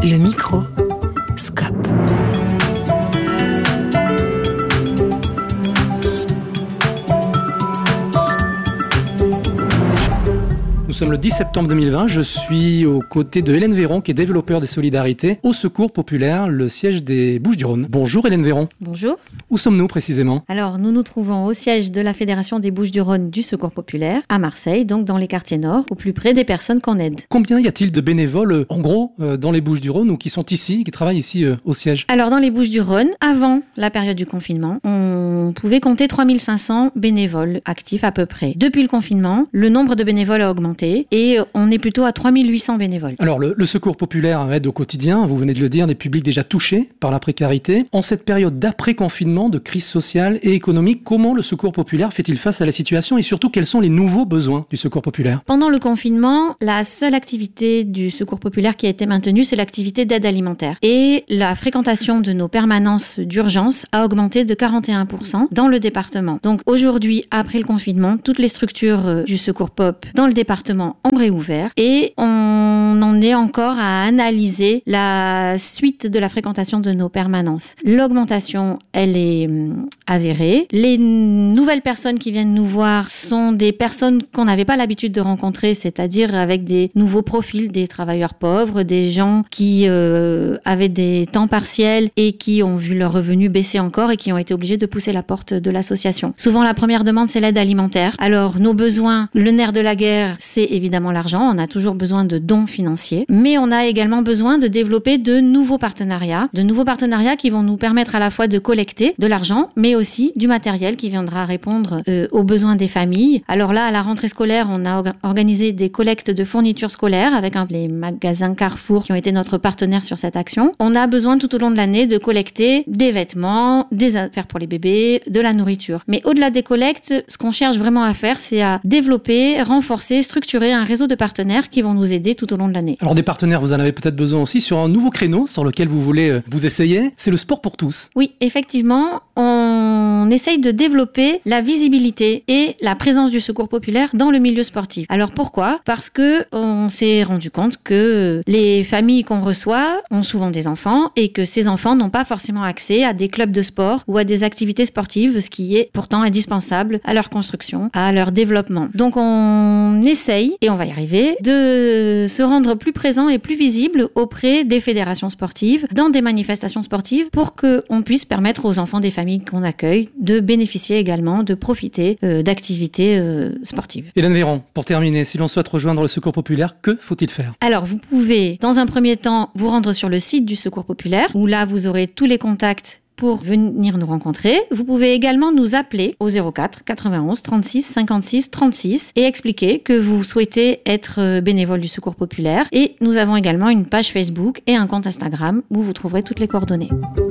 Le micro, Scope. Nous sommes le 10 septembre 2020, je suis aux côtés de Hélène Véron, qui est développeur des solidarités au Secours Populaire, le siège des Bouches-du-Rhône. Bonjour Hélène Véron. Bonjour. Où sommes-nous précisément ? Alors, nous nous trouvons au siège de la Fédération des Bouches-du-Rhône du Secours Populaire, à Marseille, donc dans les quartiers nord, au plus près des personnes qu'on aide. Combien y a-t-il de bénévoles, en gros, dans les Bouches-du-Rhône ou qui sont ici, qui travaillent ici au siège ? Alors, dans les Bouches-du-Rhône, avant la période du confinement, on pouvait compter 3500 bénévoles actifs à peu près. Depuis le confinement, le nombre de bénévoles a augmenté et on est plutôt à 3800 bénévoles. Alors, le Secours Populaire aide au quotidien, vous venez de le dire, des publics déjà touchés par la précarité. En cette période d'après-confinement, de crise sociale et économique, comment le Secours Populaire fait-il face à la situation et surtout, quels sont les nouveaux besoins du Secours Populaire ? Pendant le confinement, la seule activité du Secours Populaire qui a été maintenue, c'est l'activité d'aide alimentaire. Et la fréquentation de nos permanences d'urgence a augmenté de 41% dans le département. Donc aujourd'hui, après le confinement, toutes les structures du Secours Pop dans le département ont réouvert et on en est encore à analyser la suite de la fréquentation de nos permanences. L'augmentation, elle est avérée. Les nouvelles personnes qui viennent nous voir sont des personnes qu'on n'avait pas l'habitude de rencontrer, c'est-à-dire avec des nouveaux profils, des travailleurs pauvres, des gens qui avaient des temps partiels et qui ont vu leurs revenus baisser encore et qui ont été obligés de pousser la porte de l'association. Souvent, la première demande, c'est l'aide alimentaire. Alors, nos besoins, le nerf de la guerre, c'est évidemment l'argent. On a toujours besoin de dons financiers, mais on a également besoin de développer de nouveaux partenariats qui vont nous permettre à la fois de collecter de l'argent, mais aussi du matériel qui viendra répondre aux besoins des familles. Alors là, à la rentrée scolaire, on a organisé des collectes de fournitures scolaires avec les magasins Carrefour qui ont été notre partenaire sur cette action. On a besoin tout au long de l'année de collecter des vêtements, des affaires pour les bébés, de la nourriture. Mais au-delà des collectes, ce qu'on cherche vraiment à faire, c'est à développer, renforcer, structurer un réseau de partenaires qui vont nous aider tout au long de l'année. Alors des partenaires, vous en avez peut-être besoin aussi sur un nouveau créneau sur lequel vous voulez vous essayer, c'est le sport pour tous. Oui, effectivement, on essaye de développer la visibilité et la présence du Secours Populaire dans le milieu sportif. Alors pourquoi ? Parce que on s'est rendu compte que les familles qu'on reçoit ont souvent des enfants et que ces enfants n'ont pas forcément accès à des clubs de sport ou à des activités sportives, ce qui est pourtant indispensable à leur construction, à leur développement. Donc on essaye, et on va y arriver, de se rendre plus présent et plus visible auprès des fédérations sportives, dans des manifestations sportives, pour qu'on puisse permettre aux enfants des familles qu'on accueille de bénéficier également, de profiter d'activités sportives. Hélène Véron, pour terminer, si l'on souhaite rejoindre le Secours Populaire, que faut-il faire ? Alors, vous pouvez, dans un premier temps, vous rendre sur le site du Secours Populaire, où là, vous aurez tous les contacts pour venir nous rencontrer. Vous pouvez également nous appeler au 04 91 36 56 36 et expliquer que vous souhaitez être bénévole du Secours Populaire. Et nous avons également une page Facebook et un compte Instagram où vous trouverez toutes les coordonnées.